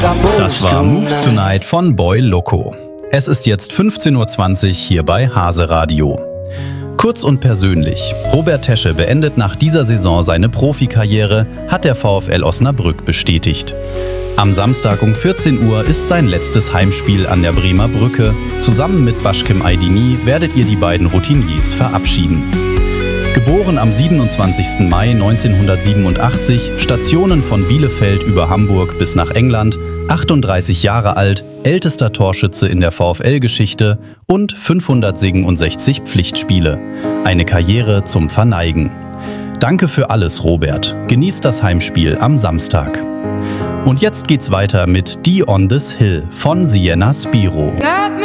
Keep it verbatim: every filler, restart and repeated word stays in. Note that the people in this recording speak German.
Das war Moves Tonight von Boy Loco. Es ist jetzt fünfzehn Uhr zwanzig hier bei Hase Radio. Kurz und persönlich. Robert Tesche beendet nach dieser Saison seine Profikarriere, hat der VfL Osnabrück bestätigt. Am Samstag um vierzehn Uhr ist sein letztes Heimspiel an der Bremer Brücke. Zusammen mit Başkem Aydini werdet ihr die beiden Routiniers verabschieden. Geboren am siebenundzwanzigsten Mai neunzehnhundertsiebenundachtzig, Stationen von Bielefeld über Hamburg bis nach England, achtunddreißig Jahre alt, ältester Torschütze in der VfL-Geschichte und fünfhundertsechsundsechzig Pflichtspiele. Eine Karriere zum Verneigen. Danke für alles, Robert. Genießt das Heimspiel am Samstag. Und jetzt geht's weiter mit Die on this Hill von Sienna Spiro.